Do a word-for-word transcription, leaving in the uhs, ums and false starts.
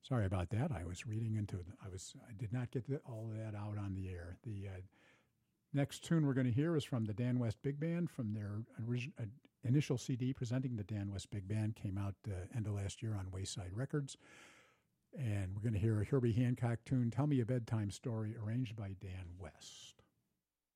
Sorry about that. I was reading into it. I was I did not get the, all of that out on the air. The uh, next tune we're going to hear is from the Dan West Big Band from their origi- uh, initial C D presenting the Dan West Big Band. Came out uh, end of last year on Wayside Records. And we're going to hear a Herbie Hancock tune, Tell Me a Bedtime Story, arranged by Dan West.